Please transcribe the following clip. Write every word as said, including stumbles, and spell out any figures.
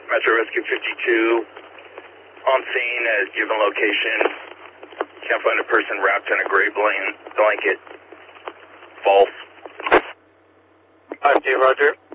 Metro Rescue fifty-two, on scene at given location. Can't find a person wrapped in a gray blanket. False. five two, Roger.